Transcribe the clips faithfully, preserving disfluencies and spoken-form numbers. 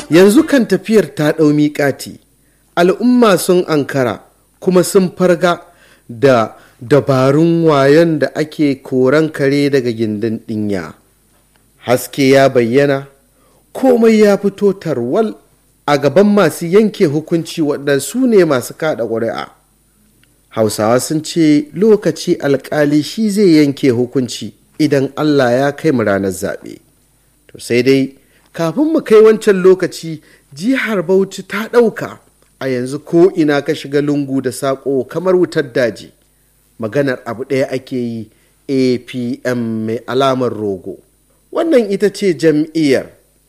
yanzu kan tafiyar ta ɗau miƙati, al'umma sun ankara kuma sun farga da dabarun wayon da ake koran kare daga gindin ɗinya. Haske ya bayyana, komai ya fito tarwal a gaban masu yanke hukunci waɗanda su ne masu kaɗa ƙuri'a. Hausawa sun ce lokaci alƙali shi zai yanke hukunci idan Allah ya kai mu ranar zaɓe. To sai dai kafin mu kai wancan lokaci, jihar Bauchi ta ɗauka a yanzu ko ina ka shiga lungu da saƙo kamar wutar daji. Maganar abu ɗaya ake yi, A P M mai alamar rogo. Wannan ita ce jam'iyyar.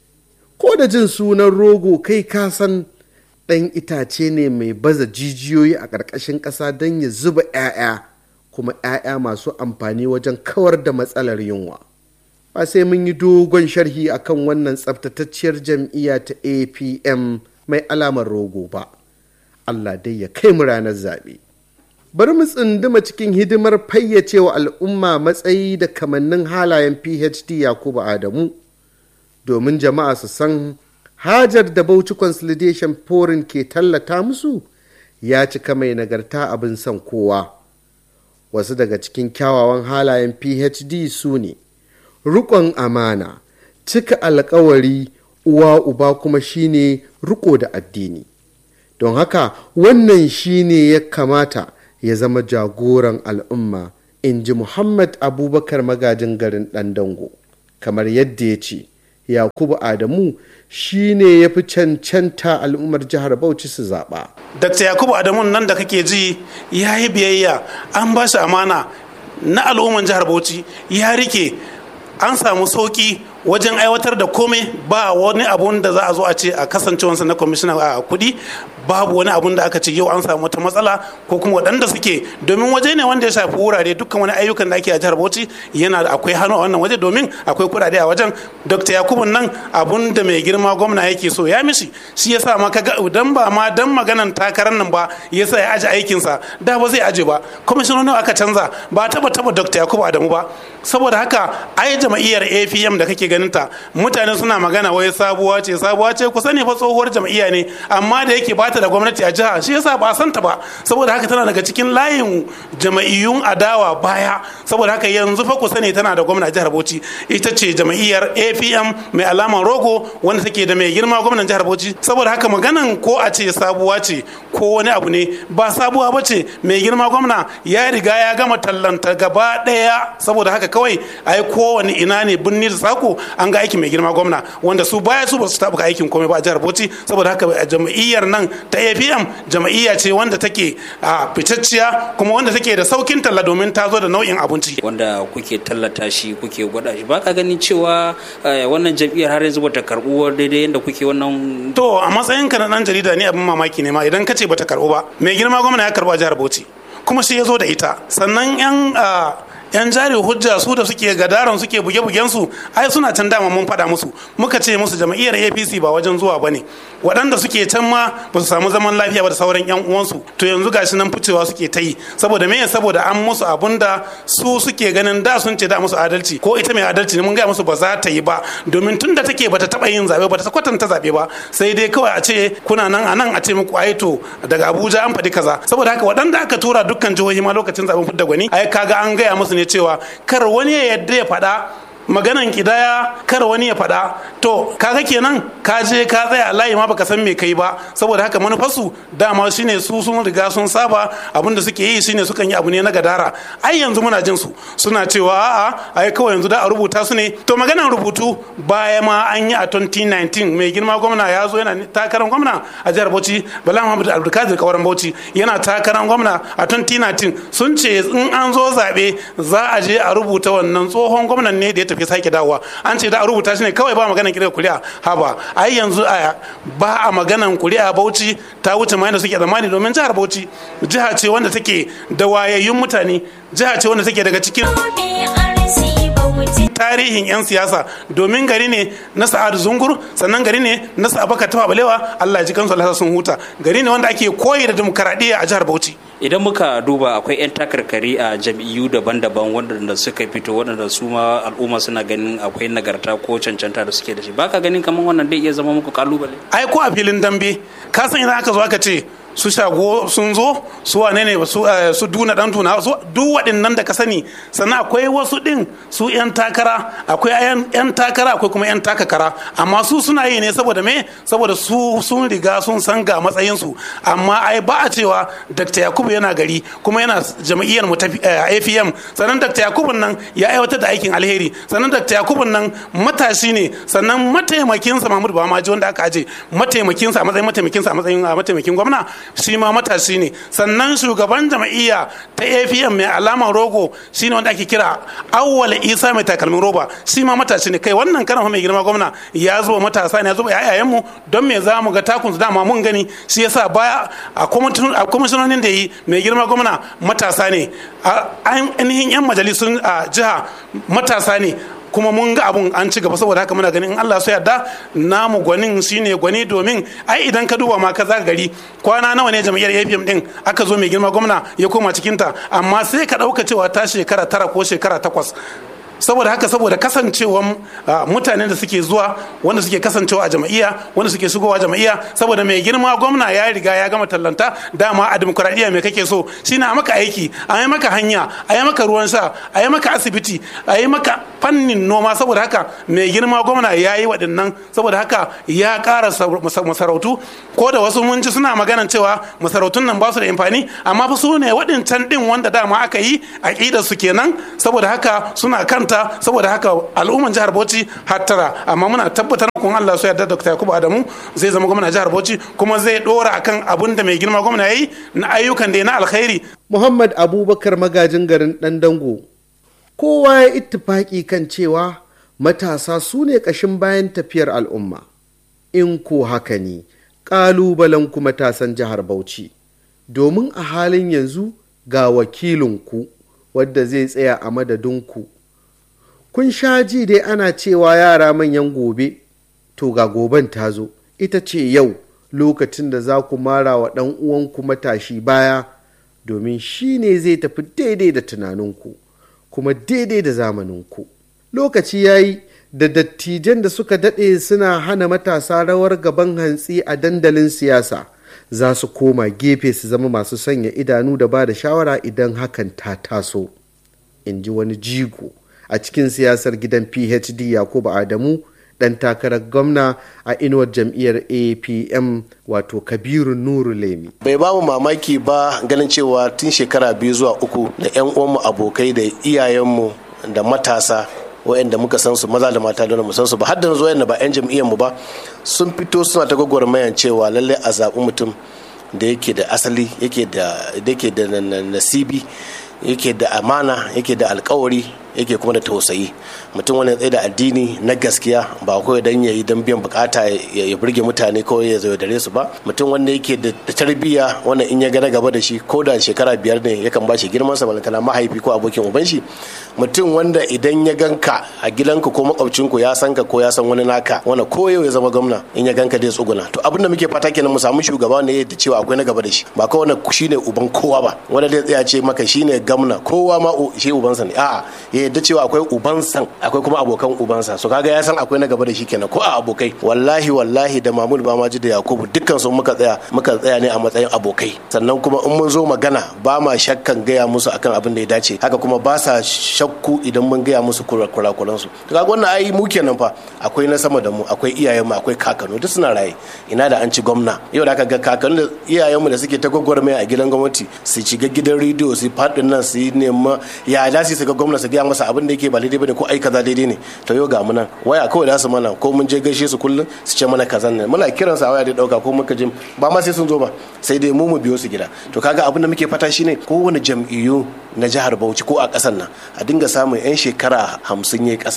Ko da jin sunan rogo kai ka san ɗan itace ne mai baza jijiyoyi a ƙarƙashin ƙasa don ya zuba 'ya'ya, kuma 'ya'ya masu amfani wajen kawar da matsalar yunwa. Ba sai mun yi dogon sharhi akan wannan tsaftatacciyar jam'iyya ta A P M mai alamar rogo ba. Allah dai ya kai mu ranar zaɓe. Bari mu tsunduma cikin hidimar fayyacewa al'umma matsayi da kamannin halayen P H D Yakubu Adamu, domin jama'a su san hajar da Bauchi Consolidation Forum ke tallata musu ya cika mai nagarta abin son kowa. Wasu daga cikin kyawawan halayen P H D su ne riƙon amana, cika alkawari, uwa uba kuma shine riƙo da addini. Don haka wannan shine ya kamata ya zama jagoran al'umma, in ji Muhammad Abubakar magajin garin Ɗandango. Kamar yadda ya ce, Yakubu Adamu shi ne ya fi cancanta al'ummar jihar Bauchi su zaɓa. Dakta Yakubu Adamu nan da kake ji ya yi biyayya, an ba shi amana na al'ummar jihar Bauchi, ya rike, an samu sauki wajen aiwatar da komai. Ba wani abun da za a zo a ce a kasancewansa na kwamishinan a kudi, babu wani abun da aka ce yau an samu wata matsala ko kuma waɗanda suke, domin waje ne wanda ya shafi wurare, dukkan wani ayyukan da ake a jihar Bauchi yana da akwai hannu a wannan waje, domin akwai kuɗaɗe a wajen. Dr. Yakubu nan abun da mai girma gwamna yake so ya mishi, shi yasa ma kaga idan ba ma dan maganan takarar nan ba yasa ya aje aikinsa, da ba zai aje ba. Kwamishinoni aka canza, ba taba taba Dr. Yakubu Adamu ba. Saboda haka ai jama'iyyar A P M da kake ganinta, mutane suna magana wai sabuwa ce sabuwa ce, ku sani fa tsohuwar jam'iyya ne, amma da yake bata da gwamnati a jiha, shi yasa ba a santa ba. Saboda haka tana daga cikin layin jama'iyyun adawa baya. Saboda haka yanzu fa ku sani tana da gwamna a jihar Bauchi, ita ce jama'iyyar A P M mai alaman rogo, wanda take da mai girma gwamnan jihar Bauchi. Saboda haka maganan ko a ce sabuwa ce ko wani abu ne, ba sabuwa ba ce. Mai girma gwamna ya riga ya gama tallanta gaba daya. Saboda haka kawai ai kowane ina ne binni da sako an ga aikin mai girma gwamna, wanda su baya su ba su taɓa aikin komai ba a jihar Bauchi. Saboda haka jama'iyyar nan ta A P M jama'iyya ce wanda take a fitacciya, kuma wanda take da saukin talla, domin ta zo da nau'in abinci wanda kuke tallata shi, kuke gwada shi. Ba ka ganin cewa wannan jam'iyyar har yanzu bata karɓu daidai yadda kuke wannan? To a matsayin ka na dan jarida ne abin mamaki ne ma idan ka ce bata karɓu ba. Mai girma gwamna ya karɓa jihar Bauchi, kuma shi ya zo da ita. Sannan yan yan jari hujja su da suke gadaran suke buge-bugen su, ai suna can dama mun faɗa musu, muka ce musu jama'iyyar A P C ba wajen zuwa bane. Waɗanda suke can ma ba su samu zaman lafiya ba da sauran yan uwansu, to yanzu gashi nan ficewa suke ta yi. Saboda me? Saboda an musu abun da su suke ganin da sun ce da musu adalci, ko ita mai adalci ne mun gaya musu ba za ta yi ba, domin tun da take bata taɓa yin zaɓe, bata kwatanta zaɓe ba, sai dai kawai a ce kuna nan a nan a ce muku ai to daga Abuja an faɗi kaza. Saboda haka waɗanda aka tura dukkan jihohi ma lokacin zaɓen fidda gwani, ai kaga an gaya musu ne cewa kar wani ya yadda ya faɗa maganan kidaya, kar wani ya faɗa. To kaga kenan ka je ka tsaya a layi ma baka san me kai ba. Saboda haka manufarsu dama shine su sun riga sun saba, abin da suke yi shine sukan yi abu ne na gadara. Ai yanzu muna jin su suna cewa a'a ai kawai yanzu da a rubuta su ne. To maganan rubutu baya ma an yi a twenty nineteen, mai girma gwamna ya zo yana takarar gwamna a jihar Bauchi, Bala Muhammad Abdulkadir Kauran Bauchi yana takarar gwamna a twenty nineteen. Sun ce in an zo zaɓe za a je a rubuta wannan tsohon gwamnan ne da ya tafi sake dawowa. An ce da a rubuta shi ne kawai, ba maganan kirga kuri'a. Haba ai yanzu a ba a maganan kuri'a Bauchi ta wuce ma yadda suke zamani, domin jihar Bauchi jiha ce wanda take da wayayyun mutane, jiha ce wanda take daga cikin tarihin 'yan siyasa, domin gari ne na Sa'adu Zungur, sannan gari ne na Abubakar Tafawa Balewa, Allah ji kansu Allah sun huta. Gari ne wanda ake koyi da demokaradiyya a jihar Bauchi. idan muka duba akwai 'yan takarkari a jam'iyyu daban-daban waɗanda suka fito waɗanda su ma al'umma suna ganin akwai nagarta ko cancanta da suke da shi baka ganin kamar wannan dai iya zama muku kalubale? Ai ko a filin dambe ka san idan aka zo aka ce su shago sun zo su wane ne su su duna dan tuna su duk waɗannan da ka sani sannan akwai wasu din su yan takara akwai yan takara akwai kuma yan takakara amma su suna yi ne saboda me saboda su sun riga sun san ga matsayin su amma ai ba a cewa Dr. Yakubu yana gari kuma yana jam'iyyar mu ta A P M sannan Dr. Yakubu nan ya aiwatar da aikin alheri sannan Dr. Yakubu nan matashi ne sannan mataimakin sa Mahmud Bamaji wanda aka aje mataimakin sa a matsayin mataimakin sa a matsayin mataimakin gwamna shi ma matashi ne sannan shugaban jam'iyya ta A P M mai alamar rogo shine wanda ake kira Awwal Isa mai takalmin roba shi ma matashi ne kai wannan karan mai girma gwamna ya zo matasa ne ya zo yayayen mu don me za mu ga takun dama mun gani shi yasa baya a kwamishinonin da yi mai girma gwamna matasa ne ainihin yan majalisun a jiha matasa ne kuma mun ga abun an ci gaba saboda haka muna ganin in Allah so yarda namu gwanin shine gwani domin ai idan ka duba ma ka zaga gari kwana nawa ne jam'iyyar A P M din aka zo mai girma gwamna ya koma cikin ta amma sai ka dauka cewa ta shekara tara ko shekara takwas saboda haka saboda kasancewan mutanen da suke zuwa wanda suke kasancewa a jam'iyya wanda suke shigowa jam'iyya saboda mai girma gwamna ya riga ya gama tallanta dama a demokradiyya mai kake so shine a maka aiki a yi maka hanya a yi maka ruwan sha a yi maka asibiti a yi maka fannin noma saboda haka mai girma gwamna ya yi waɗannan saboda haka ya ƙara masarautu ko da wasu mun ji suna maganan cewa masarautun nan ba su da amfani amma fa su ne waɗancan ɗin wanda dama aka yi aƙidar su kenan saboda haka suna kan saboda haka al'umman jihar Bauchi hattara amma muna tabbatar kun Allah so yarda Dr. Yakubu Adamu zai zama gwamna jihar Bauchi kuma zai dora akan abin da mai girma gwamna yayi na ayyukan da na alkhairi. Muhammad Abubakar magajin garin Dan Dango kowa ya ittifaki kan cewa matasa su ne kashin bayan tafiyar al'umma in ko haka ne kalubalen ku matasan jihar Bauchi domin a halin yanzu ga wakilinku wadda zai tsaya a madadinku. Kun sha ji dai ana cewa yara manyan gobe, to ga goben ta zo, ita ce yau lokacin da za ku mara wa ɗan uwanku matashi baya domin shi ne zai tafi daidai da tunaninku, kuma daidai da zamaninku. Lokaci ya yi da dattijan da suka daɗe suna hana matasa rawar gaban hantsi a dandalin siyasa za su koma gefe su zama masu sanya idanu da ba da shawara idan hakan ta taso. In ji wani jigo a cikin siyasar gidan P H D Yakubu Adamu ɗan takarar gwamna a inuwar jam'iyyar A P M wato Kabiru Nuru Lemi. Bai ba mu mamaki ba ganin cewa tun shekara biyu zuwa uku da 'yan uwanmu abokai da iyayenmu da matasa wa'anda muka san su maza da mata da mu san su ba har da zo wa'anda ba 'yan jam'iyyar mu ba sun fito suna ta gwagwarmayan cewa lallai a zaɓi mutum da yake da asali yake da yake da nasibi yake da amana yake da alkawari yake kuma da tausayi mutum wani tsaye da addini na gaskiya ba kawai dan yayi dan biyan bukata ya burge mutane kawai ya zo dare su ba mutum wanda yake da tarbiyya wanda in ya ga na gaba da shi ko da shekara biyar ne yakan ba shi girman sa balantana mahaifi ko abokin uban shi mutum wanda idan ya ganka a gidanka ko makwabcinku ya san ka ko ya san wani naka wanda ko yau ya zama gwamna in ya ganka dai tsuguna to abinda muke fata kenan mu samu shugaba ne da cewa akwai na gaba da shi ba kawai wanda shine uban kowa ba wanda zai tsaya ce maka shine gwamna kowa ma shi ubansa ne a'a ya yadda cewa akwai ubansa akwai kuma abokan ubansa so kaga ya san akwai na gaba da shi kenan ko a abokai wallahi wallahi da Mahmud Bamaji da Yakubu dukkan su muka tsaya muka tsaya ne a matsayin abokai sannan kuma in mun zo magana ba ma shakkan gaya musu akan abin da ya dace haka kuma ba sa shakku idan mun gaya musu kurakuran su to kaga wannan ai mu kenan fa akwai na sama da mu akwai iyayen mu akwai kakanu duk suna raye ina da an ci gwamna yau da aka ga kakanu da iyayen mu da suke ta gwagwarmaya a gidan gwamnati su shiga gidan rediyo su faɗin nan su yi nema ya da su ga gwamna su gaya masa abin da yake ba daidai bane ko ai kaza daidai ne to yau ga mu nan waya kawai da su mana ko mun je gaishe su kullun su ce mana kazan ne muna kiran sa waya da dauka ko muka je ba ma sai sun zo ba sai dai mu mu biyo su gida to kaga abin da muke fata shine kowane jam'iyyu na jihar Bauchi ko a ƙasar nan a dinga samun yan shekara hamsin yayi ƙasa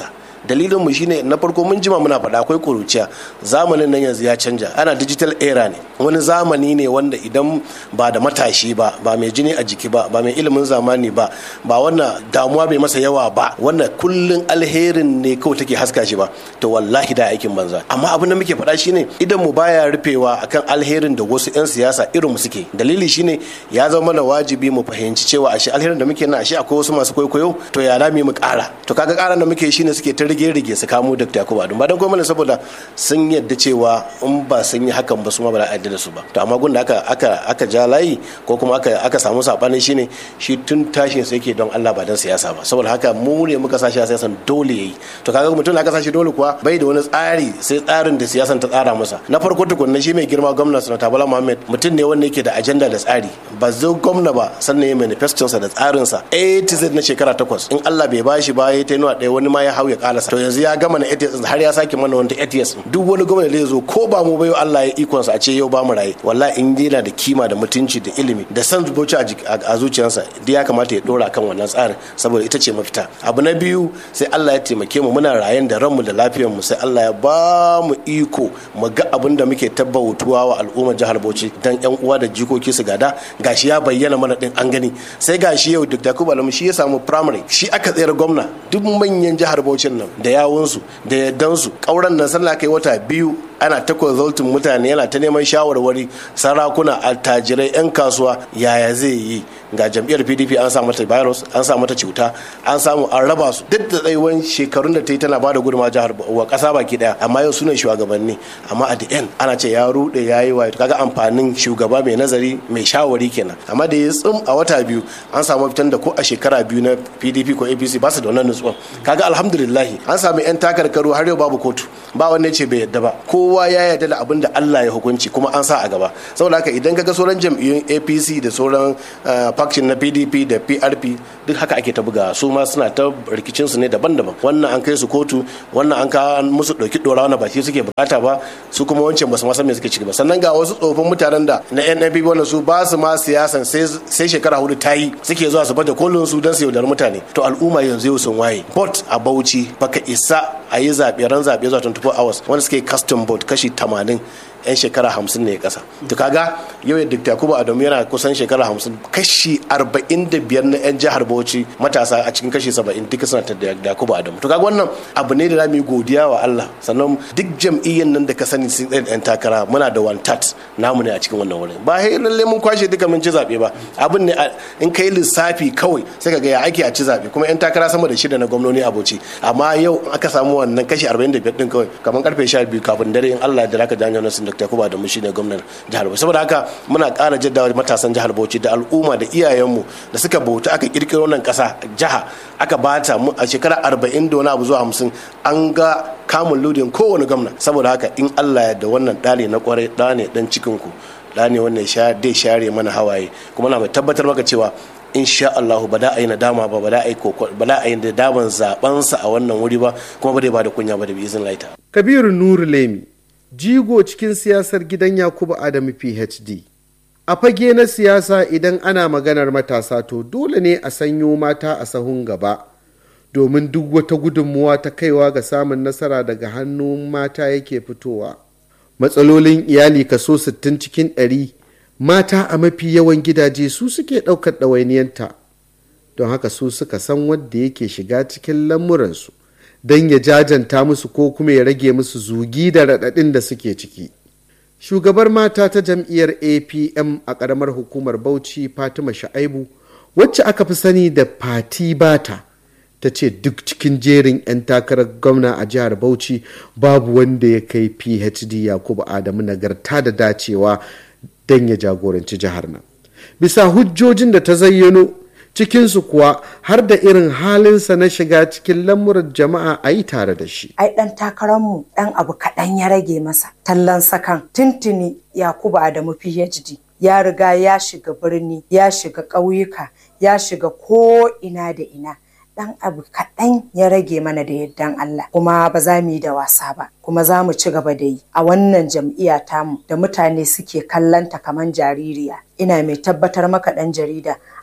dalilin mu shine na farko mun jima muna faɗa akwai kuruciya, zamanin nan yanzu ya canja, ana digital era ne, wani zamani ne wanda idan ba da matashi ba ba mai jini a jiki ba ba mai ilimin zamani ba ba wannan damuwa bai masa yawa ba, wannan kullun alherin ne kawai take haska shi ba, to wallahi da aikin banza. Amma abin da muke faɗa shine idan mu baya rufewa akan alherin da wasu 'yan siyasa irin mu suke. Dalili shine ya zama mana wajibi mu fahimci cewa ashe alherin da muke na ashe akwai wasu masu kwaikwayo, to ya rami mu ƙara. To kaga ƙaran da muke shine suke ta rige rige su kamo Dr. Yakubu Adamu ba dan gwamnati saboda sun yadda cewa in ba sun yi hakan ba su ma ba za a yadda da su ba. To amma gunda aka aka aka ja layi ko kuma aka aka samu sabanin shine shi tun tashin sai yake don Allah ba dan siyasa ba, saboda haka mu ne muka sashi a siyasan dole yayi. To kaga mutum aka sashi dole kuwa bai da wani tsari sai tsarin da siyasan ta tsara masa. Na farko tukunna shi mai girma gwamna Sanata Bala Muhammad mutum ne wanda yake da ajanda da tsari, ba zo gwamna ba sannan ya manifeston sa da tsarin sa A to Z na shekara takwas, in Allah bai bashi ba ya ta nuna ɗaya wani ma ya hau ya kalasa. To yanzu ya gama na eight years har ya sake mana wani eight years. Duk wani gwamna da zai zo ko ba mu bai Allah ya ikon sa a ce yau ba mu raye, wallahi in yana da kima da mutunci da ilimi da san zuboci a zuciyarsa da ya kamata ya dora kan wannan tsarin saboda ita ce mafita. Abu na biyu sai Allah ya taimake mu muna rayen da ranmu da lafiyar mu, sai Allah ya ba mu iko mu ga abin da muke tabbautuwa wa al'ummar jihar Bauchi dan yan uwa da jikoki su gada. Gashi ya bayyana mana din an gani, sai gashi yau Dr. Yakubu Adamu shi ya samu primary, shi aka tsayar gwamna duk manyan jihar Bauchi nan da yawunsu da yaddansu. Kauran nan sallah kai wata biyu ana ta consulting mutane, yana ta neman shawarwari, sarakuna, attajirai, yan kasuwa, yaya zai yi. Ga jam'iyyar P D P an sa mata virus, an sa mata cuta, an samu an raba su duk da tsayuwan shekarun da ta yi tana bada gudunmawa jihar wa kasa baki daya, amma yau sunan shugabanni, amma at the end ana ce ya rude ya yi wayo. Kaga amfanin shugaba mai nazari mai shawari kenan. Amma da ya tsum a wata biyu an samu fitan da ko a shekara biyu na P D P ko A P C ba su da wannan nutsuwa. Kaga alhamdulillah an samu yan takarkaru har yau babu kotu, ba wanda ya ce bai yadda ba, kowa ya yarda da abin da Allah ya hukunci kuma an sa a gaba. Saboda haka idan kaga sauran jam'iyyun A P C da sauran faction na P D P da P R P duk haka ake ta buga, su ma suna ta rikicin su ne daban-daban. Wannan an kai su kotu, wannan an kawo musu dauki dora na baki suke bukata ba, su kuma wancan ba su ma san me suke ciki ba. Sannan ga wasu tsofin mutanen da na N N P wannan su ba su ma siyasan sai shekara hudu ta yi suke zuwa su bada kolin su don su yaudar mutane. To al'umma yanzu yau sun waye. Bot a Bauchi baka isa a yi zaɓe ran zaɓe zuwa twenty-four hours wanda suke custom vote kashi tamanin yan shekara hamsin ne ya kasa. To kaga yau ya Dr. Yakubu Adamu yana kusan shekara hamsin, kashi arba'in da biyar na yan jihar Bauchi matasa a cikin kashi saba'in duka suna ta da Yakubu Adamu. To kaga wannan abu ne da za mu yi godiya wa Allah. Sannan duk jam'iyyar nan da ka sani sun tsaye yan takara muna da one tat namu ne a cikin wannan wurin. Ba sai lalle mun kwashe duka mun ci zaɓe ba. Abin ne in kai lissafi kawai sai ka ga ya ake a ci zaɓe kuma yan takara sama da shida na gwamnoni a Bauchi. Amma yau aka samu wannan kashi arba'in da biyar din kawai kamar karfe sha biyu kafin dare in Allah da raka janyo nasu Dr. Yakubu Adamu shine gwamnan jihar Bauchi. Saboda haka muna ƙara jaddawa matasan jihar Bauchi da al'umma da iyayenmu da suka bauta aka kirkiro nan ƙasa jiha aka bata mu a shekara arba'in da wani abu zuwa hamsin an ga kamun ludin kowane gwamna. Saboda haka in Allah ya da wannan ɗane na kwarai ɗane ɗan cikin ku ɗane wannan dai share mana hawaye, kuma na mai tabbatar maka cewa insha Allah ba da a yi nadama ba ba da a yi ba da a yi nadaman zabansa a wannan wuri ba, kuma ba dai ba da kunya ba da bi izin laita. Kabiru Nuru Lemi, jigo cikin siyasar gidan Yakubu Adamu P H D. A fage na siyasa idan ana maganar matasa to dole ne a sanyo mata a sahun gaba, domin duk wata gudunmuwa ta kaiwa ga samun nasara daga hannun mata yake fitowa. Matsalolin iyali kaso sittin cikin ɗari mata a mafi yawan gidaje su suke ɗaukar ɗawainiyanta, don haka su suka san wanda yake shiga cikin lamuransu don ya jajanta musu ko kuma ya rage musu zugi da raɗaɗin da suke ciki. Shugabar mata ta jam'iyyar A P M a ƙaramar hukumar Bauchi Fatima Sha'aibu, wacce aka fi sani da Fati Bata, ta ce duk cikin jerin 'yan takarar gwamna a jihar Bauchi babu wanda ya kai P H D Yakubu Adamu nagarta da dacewa don ya jagoranci jihar nan. Bisa hujjojin da ta zayyano, cikinsu kuwa har da irin halinsa na shiga cikin lamuran jama'a a yi tare da shi. Ai ɗan takararmu ɗan abu kaɗan ya rage masa. Tallan sakan tuntuni Yakubu Adamu P H D ya riga ya shiga birni, ya shiga ƙauyuka, ya shiga ko ina da ina. Dan abu kaɗan ya rage mana da yardan Allah, kuma ba za mu yi da wasa ba, kuma za mu ci gaba da yi a wannan jam'iyya tamu da mutane suke kallanta kaman jaririya. Ina mai tabbatar maka ɗan jarida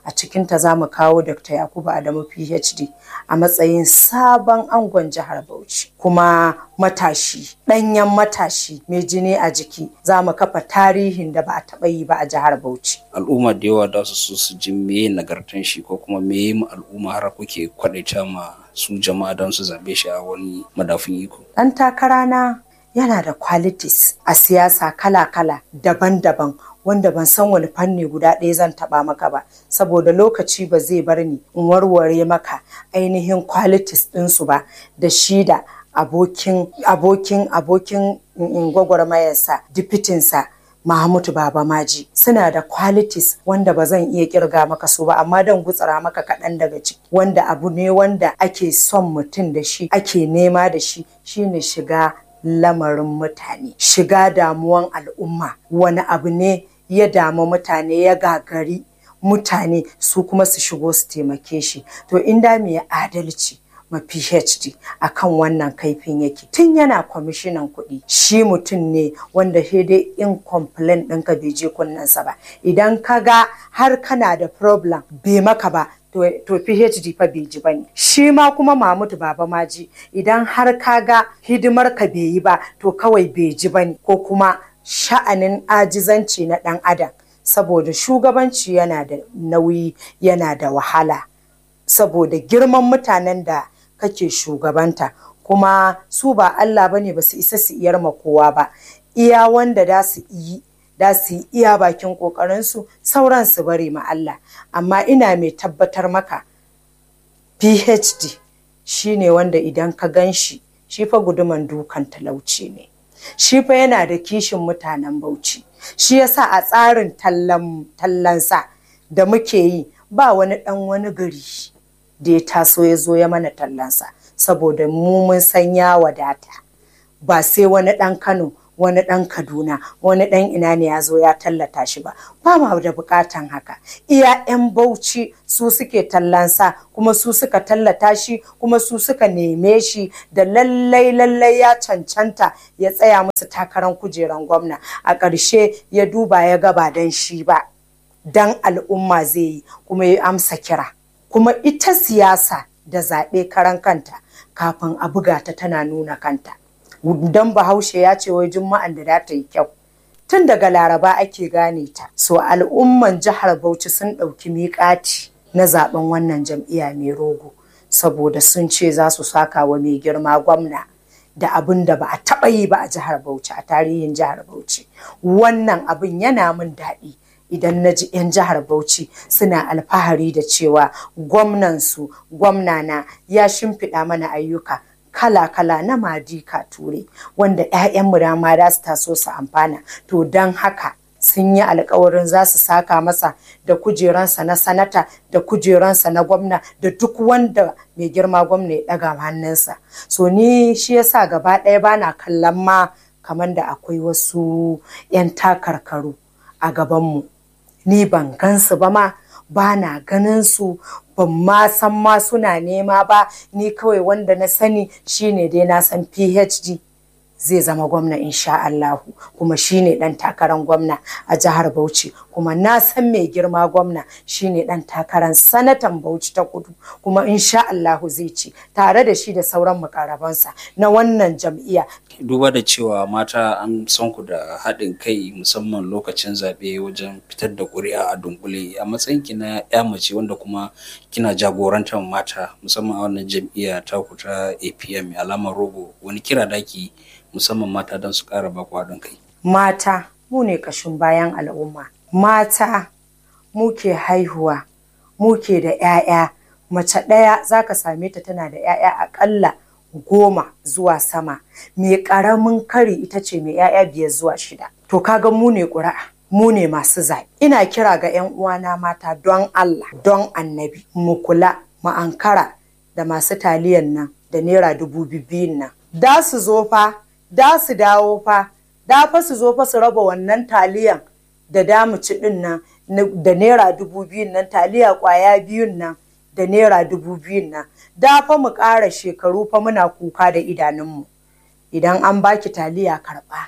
a cikinta za mu kawo Dokta Yakubu Adamu P H D a matsayin sabon angon jihar Bauchi, kuma matashi, ɗanyen matashi mai jini a jiki. Za mu kafa tarihin da ba a taɓa yi ba a jihar Bauchi. Al'umma da yawa da su so su ji meye nagartan shi ko kuma meye mu al'umma har kuke kwaɗaita ma su jama'a don su zaɓe shi a wani madafun iko. Ɗan takara na yana da qualities a siyasa kala-kala daban-daban, wanda ban san wani fanni guda ɗaya zan taɓa maka ba, saboda lokaci ba zai bar ni in warware maka ainihin qualities ɗinsu ba, da shi da abokin abokin abokin gwagwarmayarsa dipitinsa Mahamudu Baba Maji suna da qualities wanda ba zan iya kirga maka su ba, amma dan gutsara maka kaɗan daga ciki, wanda abu ne wanda ake son mutum da shi, ake nema da shi, shine shiga lamarin mutane, shiga damuwan al'umma. Wani abu ne ya damu mutane, ya gagari mutane, su kuma su shigo su taimake shi. To inda mai adalci ma P H D akan wannan kaifin yake tun yana kwamishinan kuɗi. Shi mutum ne wanda sai dai in complain ɗinka bai je kunnensa ba. Idan ka ga har kana da problem bai maka ba, to, to P H D fa bai ji bane. Shi ma kuma Mahamudu Baba Maji, idan har ka ga hidimar ka bai yi ba, to kawai bai ji bane, ko kuma sha'anin ajizanci na ɗan adam, saboda shugabanci yana da nauyi, yana da wahala, saboda girman mutanen da kake shugabanta, kuma su ba Allah bane, ba su isa su iyar ma kowa ba. Iya wanda da su yi da su yi iya bakin ƙoƙarinsu, sauran su bari ma Allah. Amma ina mai tabbatar maka P H D shine wanda idan ka gan shi, shi fa guduman dukan talauci ne, shi fa yana da kishin mutanen Bauchi. Shi yasa a tsarin tallan tallansa da muke yi, ba wani ɗan wani gari da ya taso ya zo ya mana tallansa, saboda mu mun san ya wadata. Ba sai wani ɗan Kano, wani ɗan Kaduna, wani ɗan ina ne ya zo ya tallata shi ba. Ba ma da buƙatan haka. Iya 'yan Bauchi su suke tallansa, kuma su suka tallata shi, kuma su suka neme shi da lallai lallai ya cancanta ya tsaya musu takarar kujeran gwamna. A ƙarshe ya duba ya ga ba dan shi ba, dan al'umma zai yi, kuma ya amsa kira. Kuma ita siyasa da zaɓe karan kanta, kafin a buga ta tana nuna kanta. Dan Bahaushe ya ce wai juma'an da ta yi kyau, tun daga Laraba ake gane ta. So al'umman jihar Bauchi sun ɗauki miƙati na zaɓen wannan jam'iyya mai rogo, saboda sun ce za su saka wa mai girma gwamna da abin da ba a taɓa yi ba a jihar Bauchi, a tarihin jihar Bauchi. Wannan abin yana min daɗi idan na ji 'yan jihar Bauchi suna alfahari da cewa gwamnansu, gwamnana ya shimfiɗa mana ayyuka kala-kala na Madika Ture, wanda 'ya'yanmu da ma za su taso su amfana. To don haka sun yi alkawarin za su saka masa da kujeransa na sanata, da kujeransa na gwamna, da duk wanda mai girma gwamna ya ɗaga hannunsa. So ni shi yasa gaba ɗaya bana kallon ma kamar da akwai wasu 'yan takarkaru a gabanmu. Ni ban gansu ba ma, ba na ganin su, ban ma san ma suna nema ba. Ni kawai wanda na sani shine dai na san P H D zai zama gwamna insha Allahu, kuma shine dan takarar gwamna a jihar Bauchi, kuma na san mai girma gwamna shine dan takarar sanatan Bauchi ta Kudu, kuma insha Allahu zai ci tare da shi da sauran makarabansa na wannan jam'iyya. Duba da cewa mata an san ku da haɗin kai musamman lokacin zaɓe wajen fitar da ƙuri'a a dunkule, a matsayin ki na ya mace wanda kuma kina jagorantar mata musamman a wannan jam'iyya ta ku ta A P M alamar rogo, wani kira daki musamman mata don su ƙara baku haɗin kai? Mata mu ne ƙashin bayan al'umma, mata mu ke haihuwa, mu ke da 'ya'ya. Mace ɗaya za ka same ta tana da 'ya'ya aƙalla goma zuwa sama, mai ƙaramin kari ita ce mai 'ya'ya biyar zuwa shida. To kaga mu ne ƙuri'a, mu ne masu zaɓe. Ina kira ga 'yan uwana mata don Allah, don Annabi, mu kula, mu ankara da masu taliyan nan da naira dubu biyun nan. Da su zo fa, da su dawo fa, da fa su zo fa su raba wannan taliyan da damu ci din nan da naira dubu biyun nan, taliya kwaya biyun nan da naira dubu biyun nan. Da fa mu ƙara shekaru fa muna kuka da idanunmu. Idan an baki taliya karɓa,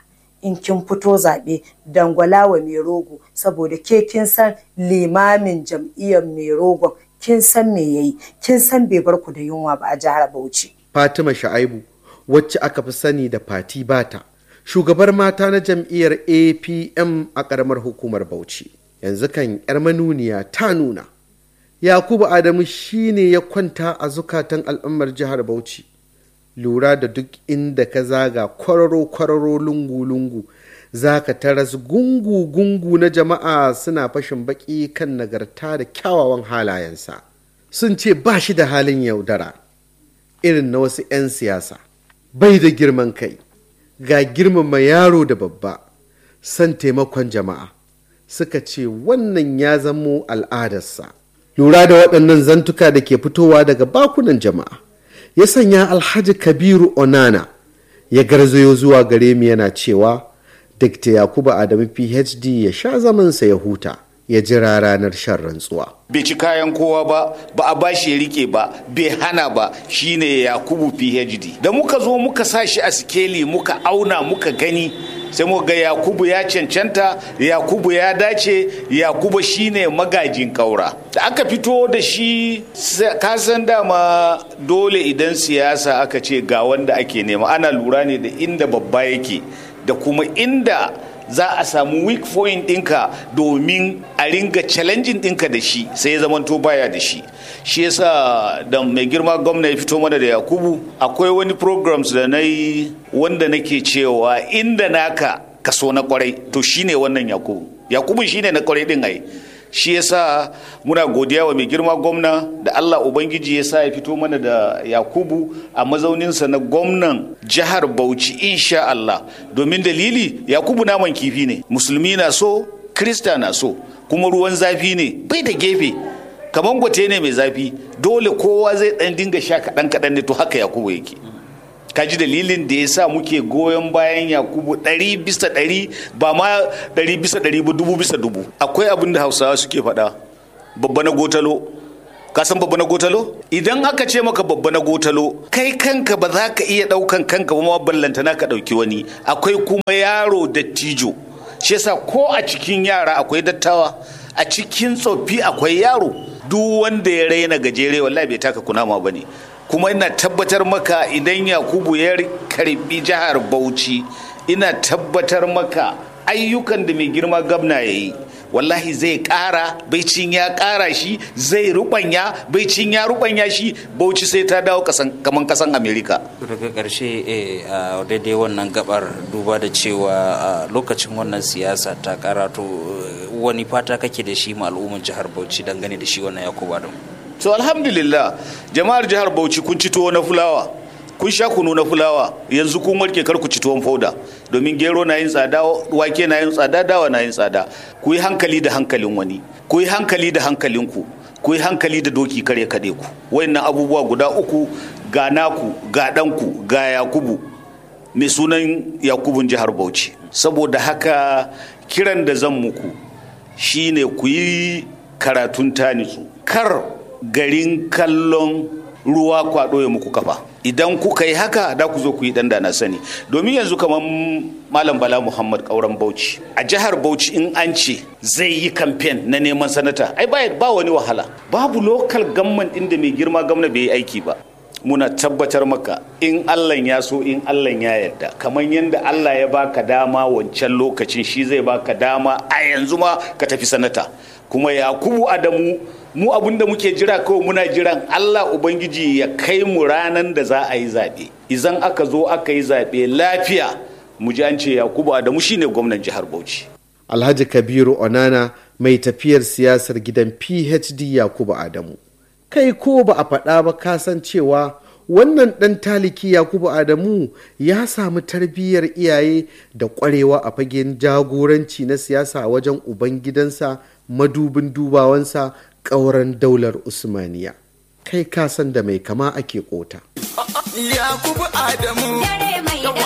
in kin fito zaɓe dangwala wa mai rogo, saboda ke kin san limamin jam'iyyar mai rogon, kin san me yayi, kin san bai bar ku da yunwa ba a jihar Bauchi. Fatima Sha'aibu, wacce aka fi sani da Fati Bata, shugabar mata na jam'iyyar A P M a ƙaramar hukumar Bauchi. Yanzu kan 'yar manuniya ta nuna. Yakubu Adamu shine ya kwanta a zukatan al'ummar jihar Bauchi. Lura da duk inda ka zaga kwararo-kwararo lungu-lungu, za ka taras gungu-gungu na jama'a suna fashin baki kan nagarta da kyawawan halayensa. Sun ce ba shi da halin yaudara irin na wasu 'yan siyasa, bai da girman kai, ga girmama yaro da babba, san taimakon jama'a. Suka ce wannan ya zamo al'adarsa. Lura da waɗannan zantuka da ke fitowa daga bakunan jama'a ya sanya Alhaji Kabiru Onana ya garzayo zuwa gare mu yana cewa Dakta Yakubu Adamu P H D ya sha zamansa ya huta, ya jira ranar shan rantsuwa. Bai ci kayan kowa ba, ba a bashi ya rike ba, bai hana ba, shine Yakubu P H D. Da muka zo muka sa shi a sikeli muka auna muka gani, sai muka ga Yakubu ya cancanta, Yakubu ya dace, Yakubu shine magajin kaura. Da aka fito da shi, kasan dama dole idan siyasa aka ce ga wanda ake nema, ana lura ne da inda babba yake da kuma inda za a samu weak point ɗinka domin a ringa challenging ɗinka da shi, sai ya zamanto baya da shi. Shi yasa da mai girma gwamna ya fito mana da Yakubu, akwai wani programs da na yi wanda nake cewa inda naka kaso na kwarai to shine wannan Yakubu. Yakubu shine na kwarai din ai. Shi yasa muna godiya wa mai girma gwamna da Allah Ubangiji ya sa ya fito mana da Yakubu a mazauninsa na gwamnan jihar Bauchi insha Allah. Domin dalili Yakubu naman kifi ne, musulmi na so, Krista na so, kuma ruwan zafi ne bai da gefe, kaman gwate ne mai zafi, dole kowa zai dan dinga sha kaɗan kaɗan ne, to haka Yakubu yake. Kaji dalilin da ya sa muke goyon bayan Yakubu ɗari bisa ɗari, ba ma ɗari bisa ɗari ba, dubu bisa dubu. Akwai abin da Hausawa suke faɗa, babba na gotalo. Ka san babba na gotalo? Idan aka ce maka babba na gotalo, kai kanka ba za ka iya ɗaukan kanka ba ma ballanta na ka ɗauki wani. Akwai kuma yaro dattijo. Shi yasa ko a cikin yara akwai dattawa, a cikin tsoffi akwai yaro. Duk wanda ya raina gajere wallahi bai taka kunama ba ne. Kuma ina tabbatar maka idan Yakubu ya karbi jihar Bauchi, ina tabbatar maka ayyukan da mai girma gwamna ya yi wallahi zai kara, baicin ya kara shi, zai rubanya, baicin ya rubanya shi, Bauchi sai ta dawo kaman kasan Amerika. Daga karshe a daidai wannan gabar, duba da cewa lokacin wannan siyasa ta karato, wani fata kake da shi ma al'ummar jihar Bauchi dangane da shi wannan Yakubu Adamu? So alhamdulillah jama'ar jihar Bauchi kun ci tuwo na fulawa, kun sha kunu na fulawa, yanzu kun warke kar ku ci tuwon fauda, domin gero na yin tsada, wake na yin tsada, dawa na yin tsada. Ku yi hankali da hankalin wani, ku yi hankali da hankalinku, ku yi hankali da doki kare kaɗe ku. Wayannan abubuwa guda uku, ga naku, ga ɗanku, ga Yakubu, mai sunan Yakubun jihar Bauchi. Saboda haka kiran da zan muku shine ku yi karatun tanisu, kar garin kallon ruwa kwaɗo ya muku kafa. Idan kuka yi haka da ku zo ku yi dan da na sani. Domin yanzu kamar Malam Bala Muhammad Kauran Bauchi, a jihar Bauchi in an ce zai yi kamfen na neman sanata, ai ba wani wahala. Babu local government din da mai girma gwamna bai yi aiki ba. Muna tabbatar maka in Allah ya so, in Allah ya yarda, kamar yadda Allah ya baka dama wancan lokacin, shi zai baka dama a yanzu ma ka tafi sanata. Kuma Yakubu Adamu, mu abin da muke jira kawai muna jiran Allah Ubangiji ya kai mu ranar da za a yi zaɓe. Idan aka zo aka yi zaɓe lafiya, mu ji an ce Yakubu Adamu shine gwamnan jihar Bauchi. Alhaji Kabiru Onana, mai tafiyar siyasar gidan P H D Yakubu Adamu. Kai ko ba a faɗa ba ka san cewa wannan ɗan taliki Yakubu Adamu ya samu tarbiyyar iyaye da ƙwarewa a fagen jagoranci na siyasa wajen ubangidansa, madubin dubawansa, ƙauren daular Usmaniya. Kai ka san da mai kama ake ƙota. Yakubu Adamu.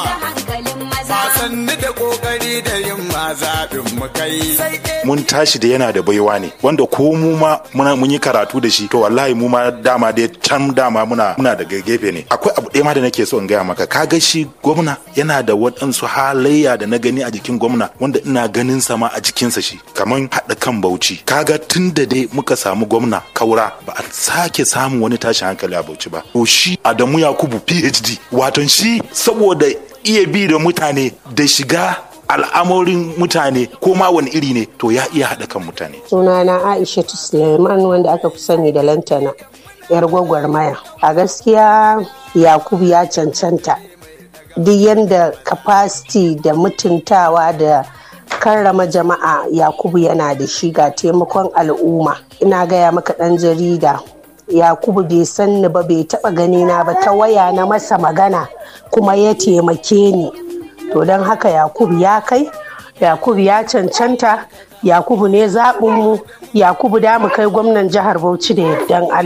mun tashi da yana da baiwa ne wanda ko mu ma mun yi karatu da shi to wallahi mu ma dama dai can dama muna muna da gefe ne. Akwai abu ɗaya ma da nake so in gaya maka, kaga shi gwamna yana da waɗansu halayya da na gani a jikin gwamna wanda ina ganin sa ma a jikinsa shi, kaman haɗa kan Bauchi. Kaga tun da dai muka samu gwamna Kaura ba a sake samun wani tashin hankali a Bauchi ba. To shi Adamu Yakubu P H D waton shi saboda iya bi da mutane da shiga al'amorin mutane ko ma wani iri ne to ya iya haɗa kan mutane. Sunana Aisha Suleiman wanda aka fi sani da Lantana yar gwagwarmaya. A gaskiya Yakubu ya cancanta duk yanda capacity da mutuntawa da karrama jama'a Yakubu yana da shi ga taimakon al'umma. Ina gaya maka ɗan jarida Yakubu bai san ni ba, bai taɓa gani na ba, ta waya na masa magana kuma ya taimake ni. To don haka Yakubu ya kai, Yakubu ya cancanta, Yakubu ne zaɓinmu, Yakubu da mu kai gwamnan jihar Bauchi da yardan Allah.